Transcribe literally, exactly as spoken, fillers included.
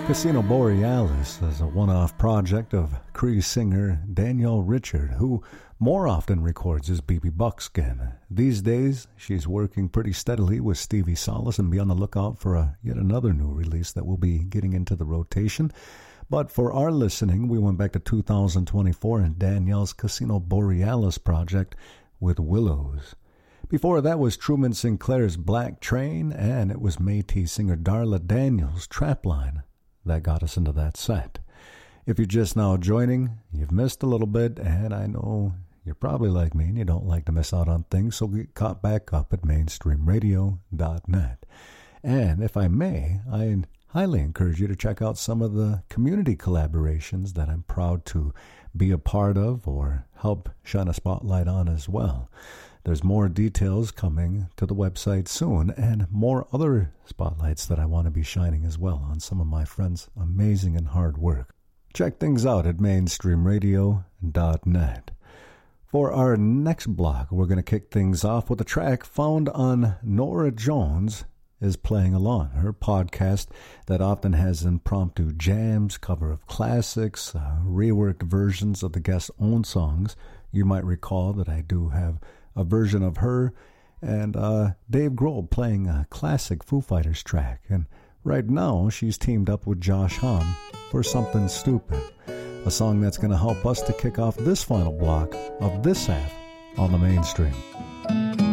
Casino Borealis is a one-off project of Cree singer Danielle Richard, who more often records as B B Buckskin. These days, she's working pretty steadily with Stevie Salas, and be on the lookout for a, yet another new release that will be getting into the rotation. But for our listening, we went back to two thousand twenty-four and Danielle's Casino Borealis project with Willows. Before that was Truman Sinclair's Black Train, and it was Métis singer Darla Daniels' Trapline that got us into that set. If you're just now joining, you've missed a little bit, and I know you're probably like me and you don't like to miss out on things, so get caught back up at mainstream radio dot net. And if I may, I highly encourage you to check out some of the community collaborations that I'm proud to be a part of or help shine a spotlight on as well. There's more details coming to the website soon, and more other spotlights that I want to be shining as well on some of my friends' amazing and hard work. Check things out at mainstream radio dot net. For our next block, we're going to kick things off with a track found on Nora Jones is Playing Along, her podcast that often has impromptu jams, cover of classics, uh, reworked versions of the guest's own songs. You might recall that I do have a version of her and uh, Dave Grohl playing a classic Foo Fighters track. And right now, she's teamed up with Josh Homme for Something Stupid, a song that's going to help us to kick off this final block of this half on the Mainstream.